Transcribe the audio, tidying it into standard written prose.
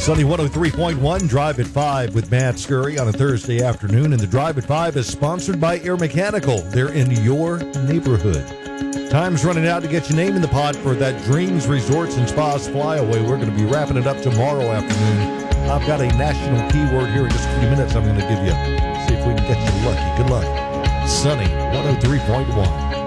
Sunny 103.1, Drive at 5 with Matt Scurry on a Thursday afternoon. And the Drive at 5 is sponsored by Air Mechanical. They're in your neighborhood. Time's running out to get your name in the pot for that Dreams Resorts and Spas Flyaway. We're going to be wrapping it up tomorrow afternoon. I've got a national keyword here in just a few minutes I'm going to give you. See if we can get you lucky. Good luck. Sunny 103.1.